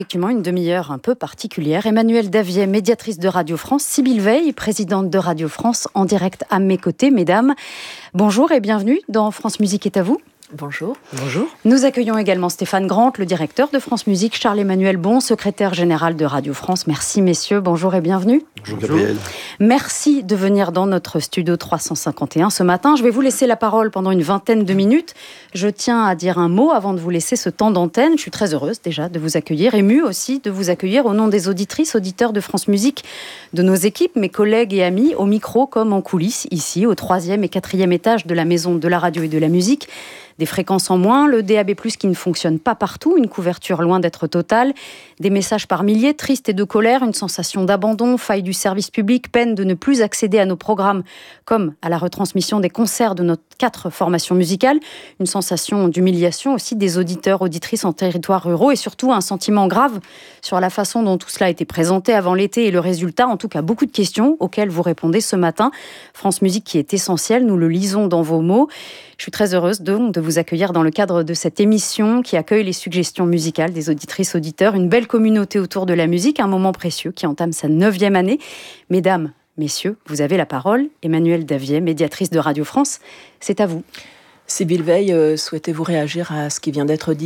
Effectivement, une demi-heure un peu particulière. Emmanuelle Davier, médiatrice de Radio France, Sybille Veil, présidente de Radio France, en direct à mes côtés. Mesdames, bonjour et bienvenue dans France Musique est à vous. Bonjour. Bonjour. Nous accueillons également Stéphane Grant, le directeur de France Musique, Charles-Emmanuel Bon, secrétaire général de Radio France. Merci messieurs, bonjour et bienvenue. Bonjour Gabriel. Merci de venir dans notre studio 351 ce matin. Je vais vous laisser la parole pendant une vingtaine de minutes. Je tiens à dire un mot avant de vous laisser ce temps d'antenne. Je suis très heureuse déjà de vous accueillir, émue aussi de vous accueillir au nom des auditrices, auditeurs de France Musique, de nos équipes, mes collègues et amis, au micro comme en coulisses, ici au 3e et 4e étage de la maison de la radio et de la musique. Des fréquences en moins, le DAB+, qui ne fonctionne pas partout, une couverture loin d'être totale, des messages par milliers, tristes et de colère, une sensation d'abandon, faille du service public, peine de ne plus accéder à nos programmes, comme à la retransmission des concerts de nos 4 formations musicales, une sensation d'humiliation aussi des auditeurs, auditrices en territoires ruraux, et surtout un sentiment grave sur la façon dont tout cela a été présenté avant l'été et le résultat, en tout cas beaucoup de questions auxquelles vous répondez ce matin. France Musique qui est essentielle, nous le lisons dans vos mots. Je suis très heureuse donc de vous accueillir dans le cadre de cette émission qui accueille les suggestions musicales des auditrices, auditeurs, une belle communauté autour de la musique, un moment précieux qui entame sa 9e année. Mesdames, messieurs, vous avez la parole. Emmanuelle Davier, médiatrice de Radio France, c'est à vous. Sybille Veil, souhaitez-vous réagir à ce qui vient d'être dit ?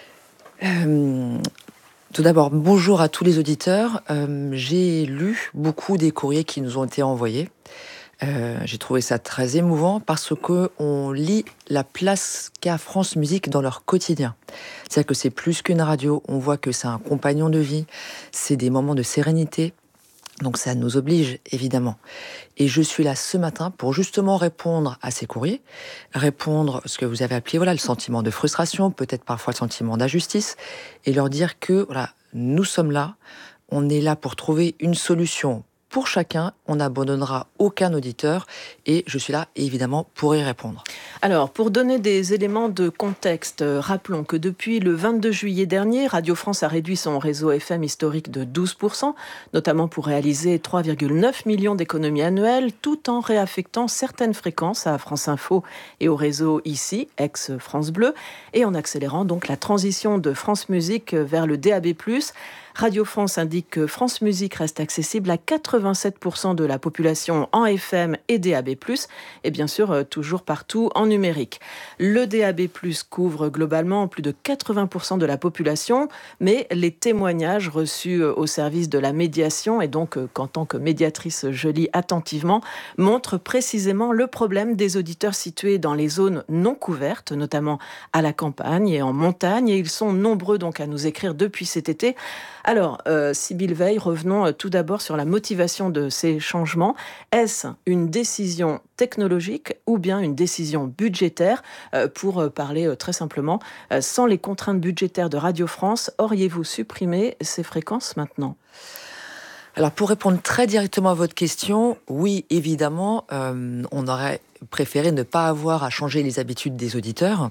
Tout d'abord, bonjour à tous les auditeurs. J'ai lu beaucoup des courriers qui nous ont été envoyés. J'ai trouvé ça très émouvant parce qu'on lit la place qu'a France Musique dans leur quotidien. C'est-à-dire que c'est plus qu'une radio, on voit que c'est un compagnon de vie, c'est des moments de sérénité, donc ça nous oblige évidemment. Et je suis là ce matin pour justement répondre à ces courriers, répondre à ce que vous avez appelé le sentiment de frustration, peut-être parfois le sentiment d'injustice, et leur dire que nous sommes là, on est là pour trouver une solution pour chacun, on n'abandonnera aucun auditeur et je suis là évidemment pour y répondre. Alors, pour donner des éléments de contexte, rappelons que depuis le 22 juillet dernier, Radio France a réduit son réseau FM historique de 12%, notamment pour réaliser 3,9 millions d'économies annuelles, tout en réaffectant certaines fréquences à France Info et au réseau ici, ex-France Bleu, et en accélérant donc la transition de France Musique vers le DAB+. Radio France indique que France Musique reste accessible à 87% de la population en FM et DAB+, et bien sûr toujours partout en numérique. Le DAB+, couvre globalement plus de 80% de la population, mais les témoignages reçus au service de la médiation, et donc qu'en tant que médiatrice je lis attentivement, montrent précisément le problème des auditeurs situés dans les zones non couvertes, notamment à la campagne et en montagne, et ils sont nombreux donc à nous écrire depuis cet été. Alors, Sybille Veil, revenons tout d'abord sur la motivation de ces changements. Est-ce une décision technologique ou bien une décision budgétaire ? Pour parler très simplement, sans les contraintes budgétaires de Radio France, auriez-vous supprimé ces fréquences maintenant ? Alors, pour répondre très directement à votre question, oui, évidemment, on aurait préféré ne pas avoir à changer les habitudes des auditeurs.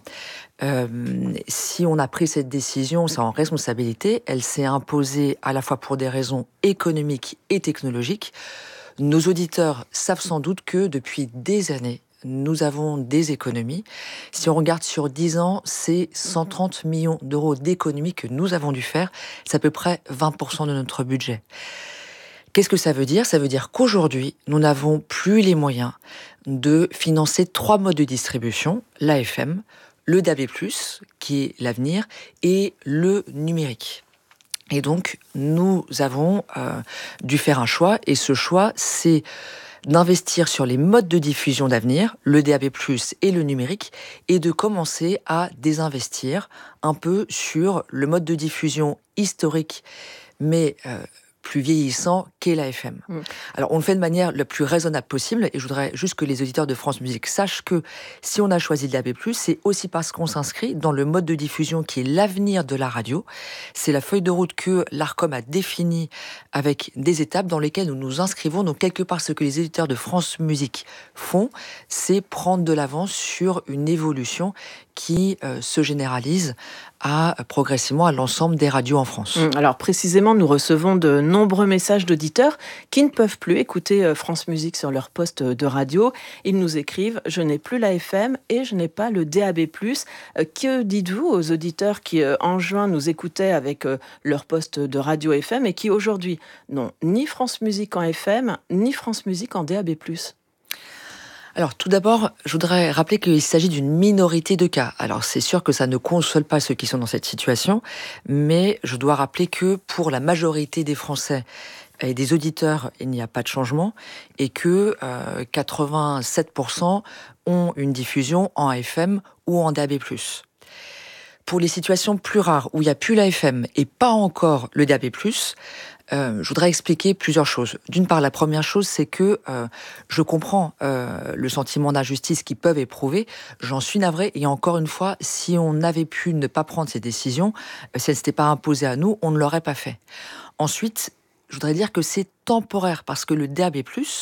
Si on a pris cette décision, c'est en responsabilité. Elle s'est imposée à la fois pour des raisons économiques et technologiques. Nos auditeurs savent sans doute que depuis des années, nous avons des économies. Si on regarde sur 10 ans, c'est 130 millions d'euros d'économies que nous avons dû faire. C'est à peu près 20% de notre budget. Qu'est-ce que ça veut dire ? Ça veut dire qu'aujourd'hui, nous n'avons plus les moyens de financer 3 modes de distribution, l'AFM, le DAB+, qui est l'avenir, et le numérique. Et donc, nous avons dû faire un choix, et ce choix, c'est d'investir sur les modes de diffusion d'avenir, le DAB+, et le numérique, et de commencer à désinvestir un peu sur le mode de diffusion historique, mais plus vieillissant qu'est la FM. Alors, on le fait de manière la plus raisonnable possible, et je voudrais juste que les auditeurs de France Musique sachent que si on a choisi le DAB+, c'est aussi parce qu'on s'inscrit dans le mode de diffusion qui est l'avenir de la radio. C'est la feuille de route que l'ARCOM a définie avec des étapes dans lesquelles nous nous inscrivons. Donc, quelque part, ce que les éditeurs de France Musique font, c'est prendre de l'avance sur une évolution qui se généralise progressivement à l'ensemble des radios en France. Alors précisément, nous recevons de nombreux messages d'auditeurs qui ne peuvent plus écouter France Musique sur leur poste de radio. Ils nous écrivent « Je n'ai plus la FM et je n'ai pas le DAB+. » Que dites-vous aux auditeurs qui, en juin, nous écoutaient avec leur poste de radio FM et qui, aujourd'hui, n'ont ni France Musique en FM, ni France Musique en DAB+. Alors tout d'abord, je voudrais rappeler qu'il s'agit d'une minorité de cas. Alors c'est sûr que ça ne console pas ceux qui sont dans cette situation, mais je dois rappeler que pour la majorité des Français et des auditeurs, il n'y a pas de changement et que 87% ont une diffusion en FM ou en DAB+. Pour les situations plus rares où il n'y a plus la FM et pas encore le DAB+, je voudrais expliquer plusieurs choses. D'une part, la première chose, c'est que je comprends le sentiment d'injustice qu'ils peuvent éprouver. J'en suis navré. Et encore une fois, si on avait pu ne pas prendre ces décisions, si elles ne s'étaient pas imposées à nous, on ne l'aurait pas fait. Ensuite, je voudrais dire que c'est temporaire parce que le DAB+,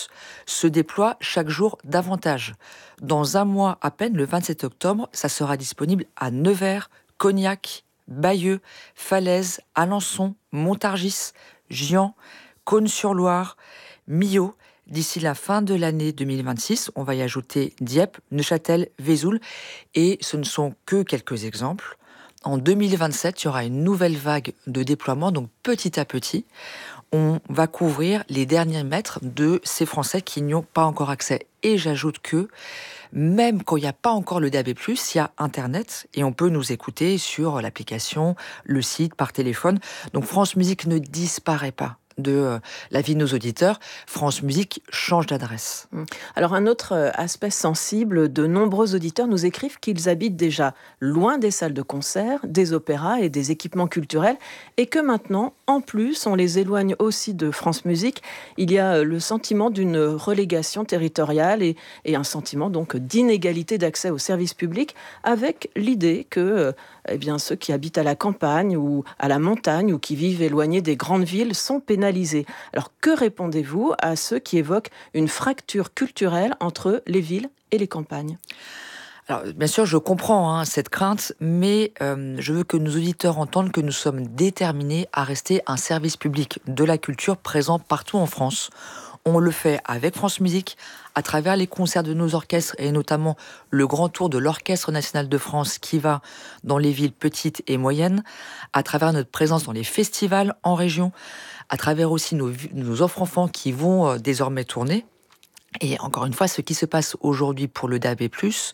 se déploie chaque jour davantage. Dans un mois à peine, le 27 octobre, ça sera disponible à Nevers, Cognac, Bayeux, Falaise, Alençon, Montargis, Gien, Cosne-sur-Loire, Millau. D'ici la fin de l'année 2026, on va y ajouter Dieppe, Neuchâtel, Vesoul. Et ce ne sont que quelques exemples. En 2027, il y aura une nouvelle vague de déploiement, donc petit à petit, on va couvrir les derniers mètres de ces Français qui n'y ont pas encore accès. Et j'ajoute que, même quand il n'y a pas encore le DAB+, il y a Internet et on peut nous écouter sur l'application, le site, par téléphone. Donc France Musique ne disparaît pas de la vie de nos auditeurs. France Musique change d'adresse. Alors un autre aspect sensible, de nombreux auditeurs nous écrivent qu'ils habitent déjà loin des salles de concert, des opéras et des équipements culturels et que maintenant, en plus, on les éloigne aussi de France Musique. Il y a le sentiment d'une relégation territoriale et un sentiment donc d'inégalité d'accès aux services publics avec l'idée que ceux qui habitent à la campagne ou à la montagne ou qui vivent éloignés des grandes villes sont pénalisés. Alors que répondez-vous à ceux qui évoquent une fracture culturelle entre les villes et les campagnes ? Alors, bien sûr, je comprends cette crainte, mais je veux que nos auditeurs entendent que nous sommes déterminés à rester un service public de la culture présent partout en France. On le fait avec France Musique, à travers les concerts de nos orchestres et notamment le grand tour de l'Orchestre national de France qui va dans les villes petites et moyennes, à travers notre présence dans les festivals en région, à travers aussi nos offres enfants qui vont désormais tourner. Et encore une fois, ce qui se passe aujourd'hui pour le DAB+,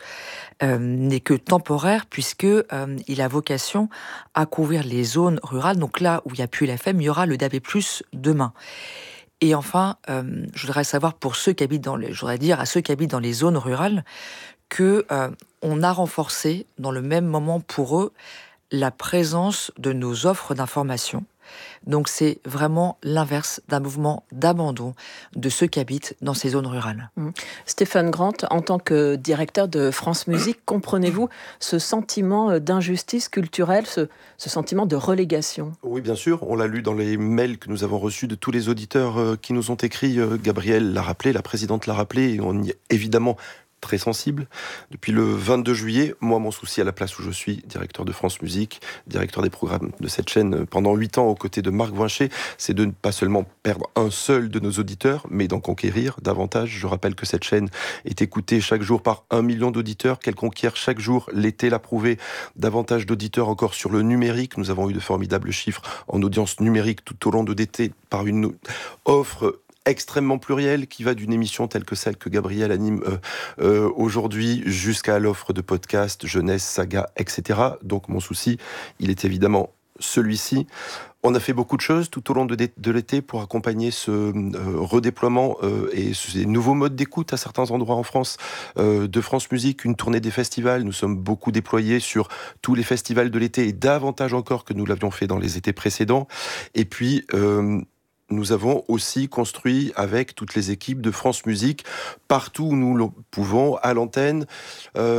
n'est que temporaire puisque il a vocation à couvrir les zones rurales. Donc là où il n'y a plus l'FM, il y aura le DAB+ demain. Et enfin, je voudrais savoir pour ceux qui habitent je voudrais dire à ceux qui habitent dans les zones rurales que on a renforcé dans le même moment pour eux la présence de nos offres d'information. Donc c'est vraiment l'inverse d'un mouvement d'abandon de ceux qui habitent dans ces zones rurales. Stéphane Grant, en tant que directeur de France Musique, comprenez-vous ce sentiment d'injustice culturelle, ce sentiment de relégation ? Oui, bien sûr. On l'a lu dans les mails que nous avons reçus de tous les auditeurs qui nous ont écrit. Gabrielle l'a rappelé, la présidente l'a rappelé, et on y est évidemment très sensible. Depuis le 22 juillet, moi, mon souci à la place où je suis, directeur de France Musique, directeur des programmes de cette chaîne pendant 8 ans aux côtés de Marc Voincher, c'est de ne pas seulement perdre un seul de nos auditeurs, mais d'en conquérir davantage. Je rappelle que cette chaîne est écoutée chaque jour par 1 million d'auditeurs, qu'elle conquiert chaque jour, l'été l'a prouvé, davantage d'auditeurs encore sur le numérique. Nous avons eu de formidables chiffres en audience numérique tout au long de l'été par une offre extrêmement pluriel qui va d'une émission telle que celle que Gabriel anime aujourd'hui jusqu'à l'offre de podcast, jeunesse, saga, etc. Donc mon souci, il est évidemment celui-ci. On a fait beaucoup de choses tout au long de l'été pour accompagner ce redéploiement et ces nouveaux modes d'écoute à certains endroits en France de France Musique, une tournée des festivals. Nous sommes beaucoup déployés sur tous les festivals de l'été et davantage encore que nous l'avions fait dans les étés précédents. Et puis nous avons aussi construit avec toutes les équipes de France Musique, partout où nous le pouvons, à l'antenne,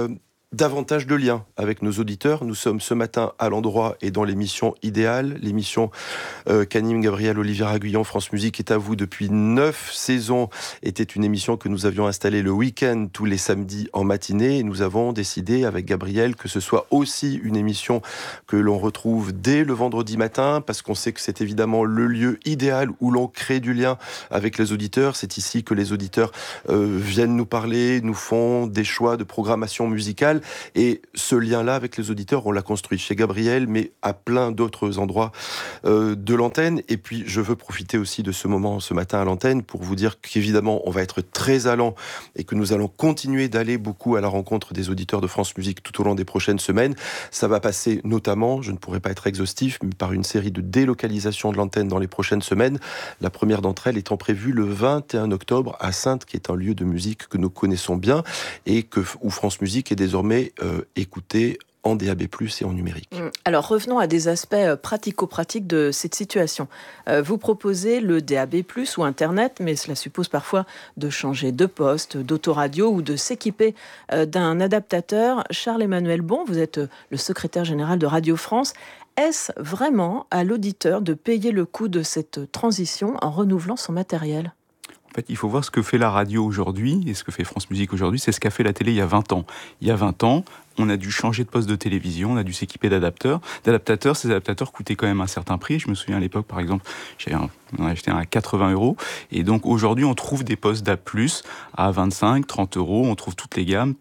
davantage de liens avec nos auditeurs. Nous sommes ce matin à l'endroit et dans l'émission Idéal, l'émission qu'anime Gabriel Olivier Aguillon. France Musique est à vous depuis 9 saisons. Était une émission que nous avions installée le week-end tous les samedis en matinée. Et nous avons décidé avec Gabriel que ce soit aussi une émission que l'on retrouve dès le vendredi matin, parce qu'on sait que c'est évidemment le lieu idéal où l'on crée du lien avec les auditeurs. C'est ici que les auditeurs viennent nous parler, nous font des choix de programmation musicale. Et ce lien-là avec les auditeurs, on l'a construit chez Gabriel, mais à plein d'autres endroits de l'antenne. Et puis, je veux profiter aussi de ce moment ce matin à l'antenne pour vous dire qu'évidemment, on va être très allant et que nous allons continuer d'aller beaucoup à la rencontre des auditeurs de France Musique tout au long des prochaines semaines. Ça va passer notamment, je ne pourrais pas être exhaustif, mais par une série de délocalisations de l'antenne dans les prochaines semaines. La première d'entre elles étant prévue le 21 octobre à Saintes, qui est un lieu de musique que nous connaissons bien et où France Musique est désormais écouté en DAB+, et en numérique. Alors revenons à des aspects pratico-pratiques de cette situation. Vous proposez le DAB+, ou Internet, mais cela suppose parfois de changer de poste, d'autoradio ou de s'équiper d'un adaptateur. Charles-Emmanuel Bon, vous êtes le secrétaire général de Radio France. Est-ce vraiment à l'auditeur de payer le coût de cette transition en renouvelant son matériel ? En fait, il faut voir ce que fait la radio aujourd'hui et ce que fait France Musique aujourd'hui. C'est ce qu'a fait la télé il y a 20 ans. Il y a 20 ans, on a dû changer de poste de télévision, on a dû s'équiper d'adaptateurs. Ces adaptateurs coûtaient quand même un certain prix. Je me souviens à l'époque, par exemple, on a acheté un à 80 €. Et donc aujourd'hui, on trouve des postes DAB+, à 25, 30 €. On trouve toutes les gammes,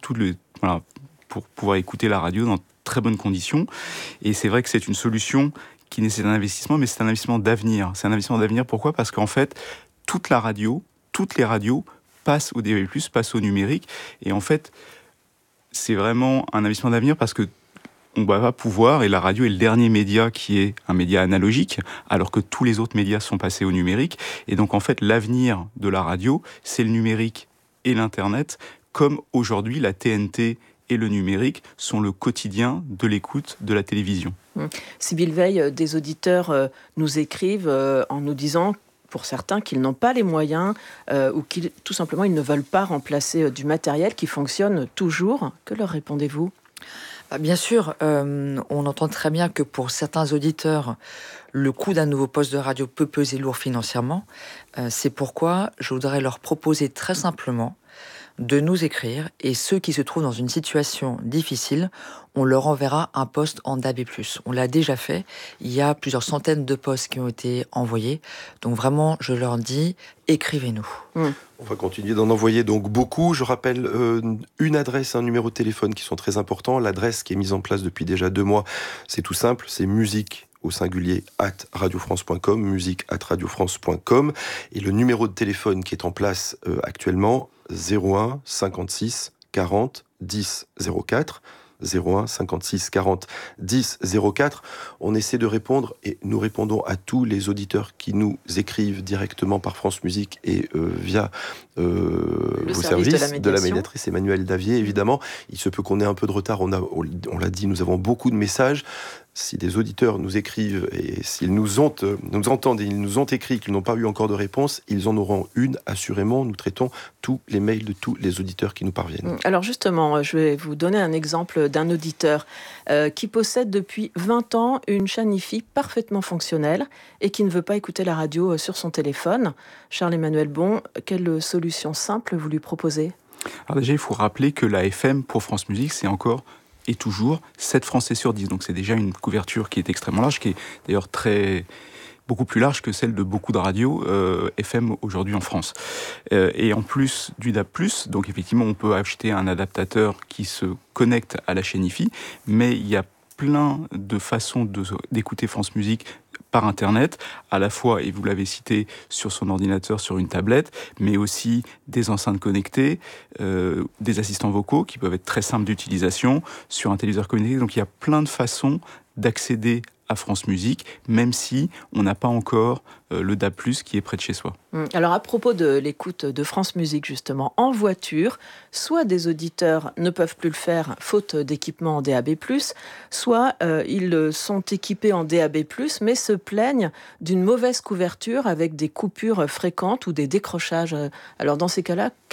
pour pouvoir écouter la radio dans de très bonnes conditions. Et c'est vrai que c'est une solution qui nécessite un investissement, mais c'est un investissement d'avenir. C'est un investissement d'avenir, pourquoi ? Parce qu'en fait, toutes les radios passent au DAB+, passent au numérique. Et en fait, c'est vraiment un investissement d'avenir parce que on va pouvoir, et la radio est le dernier média qui est un média analogique, alors que tous les autres médias sont passés au numérique. Et donc, en fait, l'avenir de la radio, c'est le numérique et l'Internet, comme aujourd'hui, la TNT et le numérique sont le quotidien de l'écoute de la télévision. Sybille Veil, des auditeurs nous écrivent en nous disant, pour certains, qu'ils n'ont pas les moyens ou qu'ils, tout simplement, ils ne veulent pas remplacer du matériel qui fonctionne toujours. Que leur répondez-vous ? Bien sûr, on entend très bien que pour certains auditeurs, le coût d'un nouveau poste de radio peut peser lourd financièrement. C'est pourquoi je voudrais leur proposer très simplement de nous écrire, et ceux qui se trouvent dans une situation difficile, on leur enverra un poste en DAB+. On l'a déjà fait, il y a plusieurs centaines de postes qui ont été envoyés, donc vraiment, je leur dis, écrivez-nous. On va continuer d'en envoyer donc beaucoup. Je rappelle une adresse, un numéro de téléphone qui sont très importants. L'adresse qui est mise en place depuis déjà 2 mois, c'est tout simple, c'est musique au singulier @radiofrance.com, musique@radiofrance.com, et le numéro de téléphone qui est en place actuellement, 01 56 40 10 04. 01 56 40 10 04. On essaie de répondre, et nous répondons à tous les auditeurs qui nous écrivent directement par France Musique et via vos services de la médiatrice Emmanuelle Davier, évidemment. Il se peut qu'on ait un peu de retard, on l'a dit, nous avons beaucoup de messages. Si des auditeurs nous écrivent et s'ils nous entendent et ils nous ont écrit qu'ils n'ont pas eu encore de réponse, ils en auront une, assurément. Nous traitons tous les mails de tous les auditeurs qui nous parviennent. Alors justement, je vais vous donner un exemple d'un auditeur qui possède depuis 20 ans une chaîne hi-fi parfaitement fonctionnelle et qui ne veut pas écouter la radio sur son téléphone. Charles-Emmanuel Bon, quelle solution simple vous lui proposez ? Alors déjà, il faut rappeler que la FM pour France Musique, c'est encore et toujours 7 Français sur 10. Donc c'est déjà une couverture qui est extrêmement large, qui est d'ailleurs beaucoup plus large que celle de beaucoup de radios FM aujourd'hui en France. Et en plus du DAB+, donc effectivement on peut acheter un adaptateur qui se connecte à la chaîne hi-fi, mais il y a plein de façons d'écouter France Musique par Internet, à la fois, et vous l'avez cité, sur son ordinateur, sur une tablette, mais aussi des enceintes connectées, des assistants vocaux qui peuvent être très simples d'utilisation, sur un téléviseur connecté. Donc il y a plein de façons d'accéder à France Musique, même si on n'a pas encore le DAB+, qui est près de chez soi. Alors à propos de l'écoute de France Musique, justement, en voiture, soit des auditeurs ne peuvent plus le faire faute d'équipement en DAB+, soit ils sont équipés en DAB+, mais se plaignent d'une mauvaise couverture avec des coupures fréquentes ou des décrochages. Alors dans ces cas-là, qu'est-ce qu'on fait ?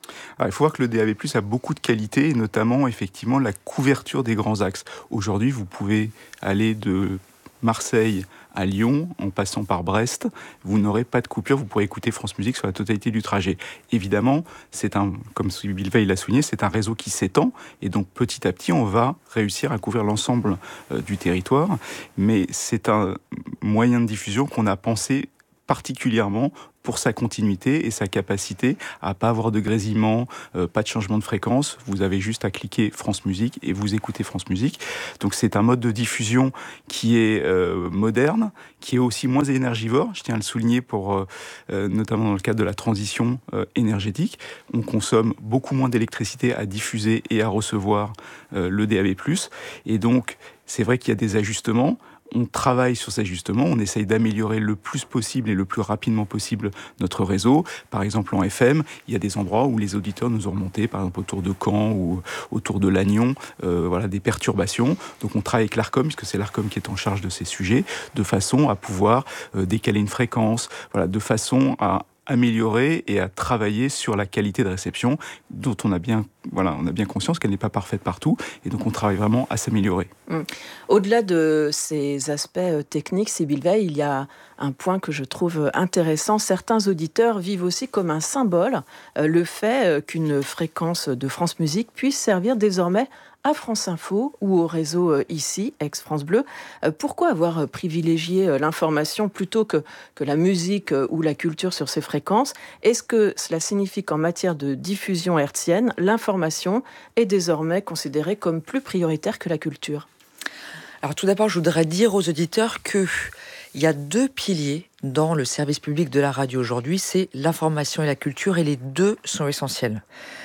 Alors, il faut voir que le DAB+ a beaucoup de qualités, et notamment effectivement la couverture des grands axes. Aujourd'hui, vous pouvez aller de Marseille à Lyon, en passant par Brest, vous n'aurez pas de coupure, vous pourrez écouter France Musique sur la totalité du trajet. Évidemment, comme Sybille Veil l'a souligné, c'est un réseau qui s'étend, et donc petit à petit, on va réussir à couvrir l'ensemble du territoire, mais c'est un moyen de diffusion qu'on a pensé particulièrement pour sa continuité et sa capacité à pas avoir de grésillement, pas de changement de fréquence. Vous avez juste à cliquer France Musique et vous écoutez France Musique. Donc c'est un mode de diffusion qui est moderne, qui est aussi moins énergivore. Je tiens à le souligner pour notamment dans le cadre de la transition énergétique. On consomme beaucoup moins d'électricité à diffuser et à recevoir le DAB+. Et donc c'est vrai qu'il y a des ajustements. On travaille sur ces ajustements, on essaye d'améliorer le plus possible et le plus rapidement possible notre réseau. Par exemple, en FM, il y a des endroits où les auditeurs nous ont remonté, par exemple autour de Caen ou autour de Lannion, des perturbations. Donc on travaille avec l'Arcom, puisque c'est l'Arcom qui est en charge de ces sujets, de façon à pouvoir décaler une fréquence, de façon à améliorer et à travailler sur la qualité de réception dont on a bien conscience qu'elle n'est pas parfaite partout, et donc on travaille vraiment à s'améliorer. Au-delà de ces aspects techniques, Sybille Veil, il y a un point que je trouve intéressant. Certains auditeurs vivent aussi comme un symbole le fait qu'une fréquence de France Musique puisse servir désormais à France Info ou au réseau ici, ex-France Bleu. Pourquoi avoir privilégié l'information plutôt que la musique ou la culture sur ces fréquences? Est-ce que cela signifie qu'en matière de diffusion hertzienne, l'information est désormais considérée comme plus prioritaire que la culture? Alors tout d'abord, je voudrais dire aux auditeurs qu'il y a 2 piliers dans le service public de la radio aujourd'hui, c'est l'information et la culture, et les 2 sont essentiels.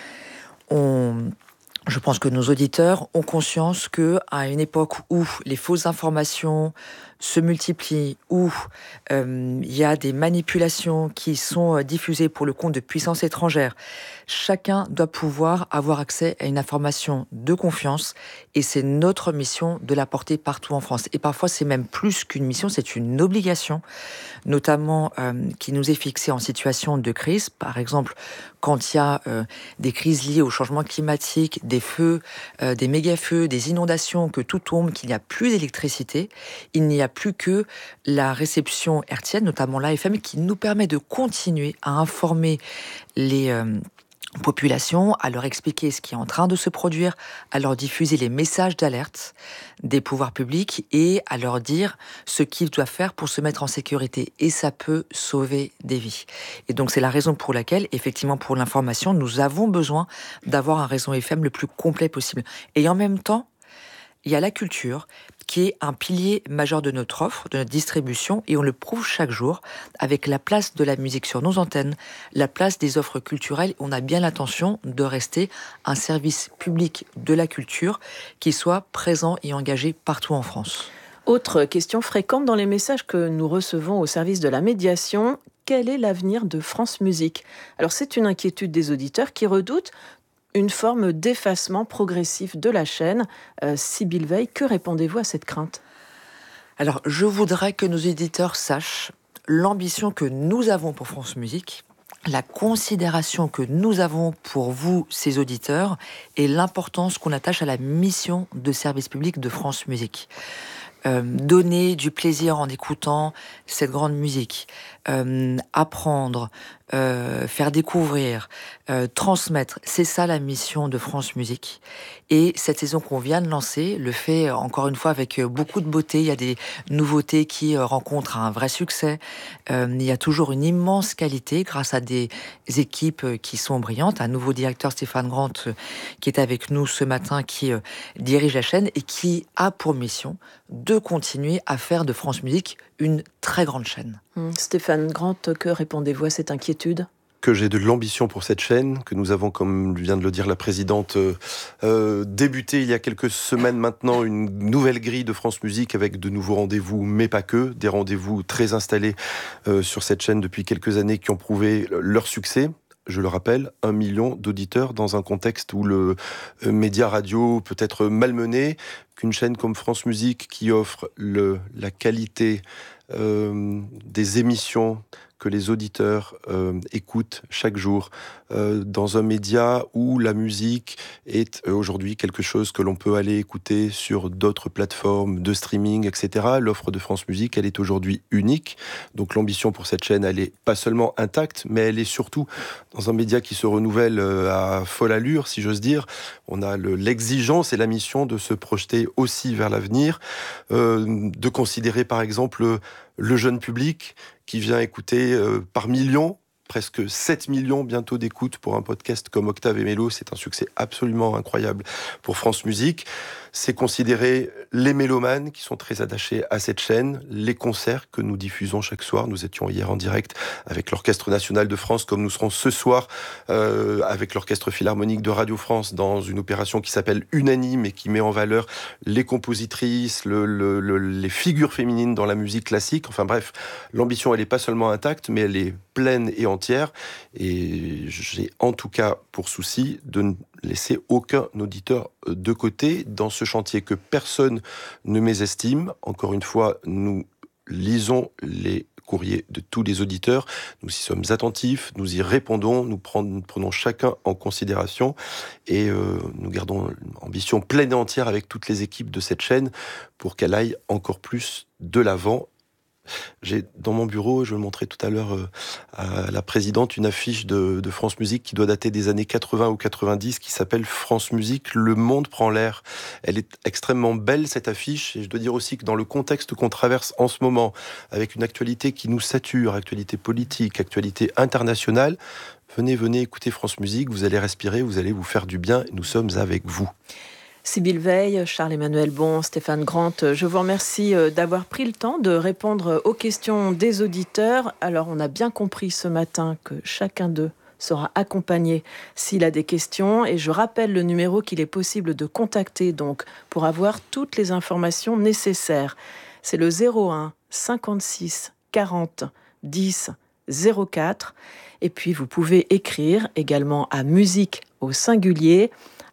Je pense que nos auditeurs ont conscience qu'à une époque où les fausses informations se multiplient, où il y a des manipulations qui sont diffusées pour le compte de puissances étrangères, chacun doit pouvoir avoir accès à une information de confiance, et c'est notre mission de la porter partout en France. Et parfois, c'est même plus qu'une mission, c'est une obligation, notamment qui nous est fixée en situation de crise. Par exemple, quand il y a des crises liées au changement climatique, des feux, des méga-feux, des inondations, que tout tombe, qu'il n'y a plus d'électricité, il n'y a plus que la réception hertzienne, notamment l'AFM, qui nous permet de continuer à informer les population, à leur expliquer ce qui est en train de se produire, à leur diffuser les messages d'alerte des pouvoirs publics et à leur dire ce qu'ils doivent faire pour se mettre en sécurité. Et ça peut sauver des vies. Et donc c'est la raison pour laquelle, effectivement, pour l'information, nous avons besoin d'avoir un réseau FM le plus complet possible. Et en même temps, il y a la culture qui est un pilier majeur de notre offre, de notre distribution, et on le prouve chaque jour avec la place de la musique sur nos antennes, la place des offres culturelles. On a bien l'intention de rester un service public de la culture qui soit présent et engagé partout en France. Autre question fréquente dans les messages que nous recevons au service de la médiation, quel est l'avenir de France Musique? Alors c'est une inquiétude des auditeurs qui redoutent une forme d'effacement progressif de la chaîne. Sybille Veil, que répondez-vous à cette crainte? Alors, je voudrais que nos éditeurs sachent l'ambition que nous avons pour France Musique, la considération que nous avons pour vous, ces auditeurs, et l'importance qu'on attache à la mission de service public de France Musique. Donner du plaisir en écoutant cette grande musique, apprendre, faire découvrir, transmettre, c'est ça la mission de France Musique. Et cette saison qu'on vient de lancer le fait encore une fois avec beaucoup de beauté. Il y a des nouveautés qui rencontrent un vrai succès. Il y a toujours une immense qualité grâce à des équipes qui sont brillantes. Un nouveau directeur, Stéphane Grant, qui est avec nous ce matin, qui dirige la chaîne et qui a pour mission de continuer à faire de France Musique une très grande chaîne. Stéphane Grant, que répondez-vous à cette inquiétude? Que j'ai de l'ambition pour cette chaîne, que nous avons, comme vient de le dire la présidente, débuté il y a quelques semaines maintenant une nouvelle grille de France Musique avec de nouveaux rendez-vous, mais pas que, des rendez-vous très installés sur cette chaîne depuis quelques années qui ont prouvé leur succès. Je le rappelle, 1 million d'auditeurs dans un contexte où le média radio peut être malmené, qu'une chaîne comme France Musique qui offre la qualité des émissions que les auditeurs écoutent chaque jour dans un média où la musique est aujourd'hui quelque chose que l'on peut aller écouter sur d'autres plateformes de streaming, etc. L'offre de France Musique, elle est aujourd'hui unique. Donc l'ambition pour cette chaîne, elle est pas seulement intacte, mais elle est surtout dans un média qui se renouvelle à folle allure, si j'ose dire. On a l'exigence et la mission de se projeter aussi vers l'avenir, de considérer par exemple le jeune public qui vient écouter par millions, presque 7 millions bientôt d'écoutes pour un podcast comme Octave et Mélo. C'est un succès absolument incroyable pour France Musique. C'est considérer les mélomanes qui sont très attachés à cette chaîne, les concerts que nous diffusons chaque soir. Nous étions hier en direct avec l'Orchestre National de France, comme nous serons ce soir avec l'Orchestre Philharmonique de Radio France dans une opération qui s'appelle Unanime et qui met en valeur les compositrices, les figures féminines dans la musique classique. Enfin bref, l'ambition, elle n'est pas seulement intacte, mais elle est pleine et entière. Et j'ai en tout cas pour souci de ne laisser aucun auditeur de côté dans ce chantier que personne ne mésestime. Encore une fois, nous lisons les courriers de tous les auditeurs, nous y sommes attentifs, nous y répondons, nous prenons chacun en considération et nous gardons une ambition pleine et entière avec toutes les équipes de cette chaîne pour qu'elle aille encore plus de l'avant. J'ai dans mon bureau, je le montrais tout à l'heure à la présidente, une affiche de France Musique qui doit dater des années 80 ou 90 qui s'appelle France Musique, le monde prend l'air. Elle est extrêmement belle cette affiche et je dois dire aussi que dans le contexte qu'on traverse en ce moment, avec une actualité qui nous sature, actualité politique, actualité internationale, venez écouter France Musique, vous allez respirer, vous allez vous faire du bien et nous sommes avec vous. Sibylle Veil, Charles-Emmanuel Bon, Stéphane Grant, je vous remercie d'avoir pris le temps de répondre aux questions des auditeurs. Alors, on a bien compris ce matin que chacun d'eux sera accompagné s'il a des questions. Et je rappelle le numéro qu'il est possible de contacter donc pour avoir toutes les informations nécessaires. C'est le 01 56 40 10 04. Et puis, vous pouvez écrire également à musique au singulier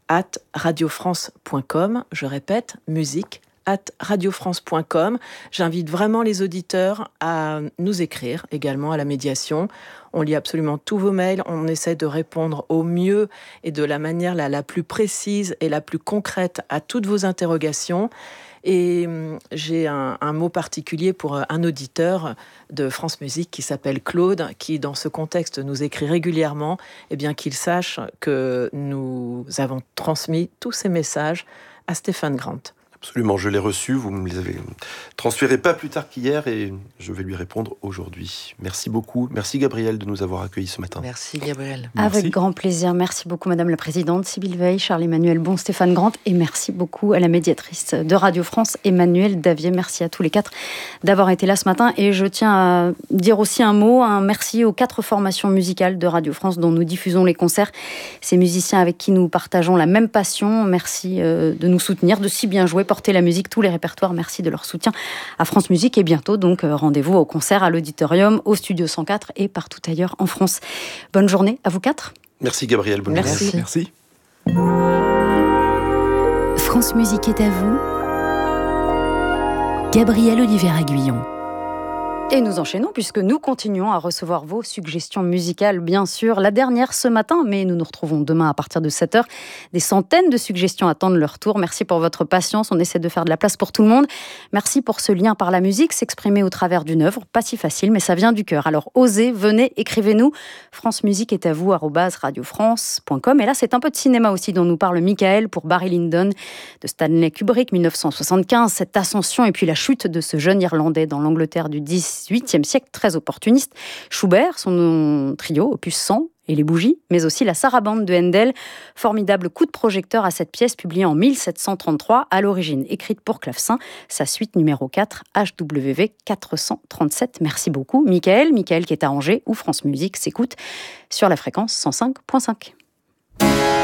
@radiofrance.com. Je répète, musique @radiofrance.com. J'invite vraiment les auditeurs à nous écrire également à la médiation. On lit absolument tous vos mails, on essaie de répondre au mieux et de la manière la plus précise et la plus concrète à toutes vos interrogations. Et j'ai un mot particulier pour un auditeur de France Musique qui s'appelle Claude, qui dans ce contexte nous écrit régulièrement, et bien qu'il sache que nous avons transmis tous ces messages à Stéphane Grant. Absolument, je l'ai reçu, vous me les avez transférés pas plus tard qu'hier et je vais lui répondre aujourd'hui. Merci beaucoup, merci Gabrielle de nous avoir accueillis ce matin. Merci Gabrielle. Avec Merci. grand plaisir, merci beaucoup Madame la Présidente, Sibylle Veil, Charles-Emmanuel Bon, Stéphane Grant et merci beaucoup à la médiatrice de Radio France, Emmanuelle Davier. Merci à tous les quatre d'avoir été là ce matin et je tiens à dire aussi un merci aux 4 formations musicales de Radio France dont nous diffusons les concerts. Ces musiciens avec qui nous partageons la même passion, merci de nous soutenir, de si bien jouer, porter la musique, tous les répertoires, merci de leur soutien à France Musique et bientôt donc rendez-vous au concert à l'Auditorium, au Studio 104 et partout ailleurs en France. Bonne journée à vous 4. Merci Gabrielle, bonne journée. Merci. France Musique est à vous. Gabrielle Olivier-Aguillon. Et nous enchaînons puisque nous continuons à recevoir vos suggestions musicales, bien sûr. La dernière ce matin, mais nous nous retrouvons demain à partir de 7h. Des centaines de suggestions attendent leur tour. Merci pour votre patience. On essaie de faire de la place pour tout le monde. Merci pour ce lien par la musique, s'exprimer au travers d'une œuvre. Pas si facile, mais ça vient du cœur. Alors osez, venez, écrivez-nous. France Musique est à vous, @radiofrance.com. Et là, c'est un peu de cinéma aussi dont nous parle Michael pour Barry Lyndon de Stanley Kubrick, 1975. Cette ascension et puis la chute de ce jeune Irlandais dans l'Angleterre du 18e siècle, très opportuniste. Schubert, son trio, opus 100, et les bougies, mais aussi la sarabande de Handel. Formidable coup de projecteur à cette pièce publiée en 1733, à l'origine écrite pour clavecin. Sa suite numéro 4, HWV 437. Merci beaucoup, Michael qui est à Angers, où France Musique s'écoute sur la fréquence 105.5.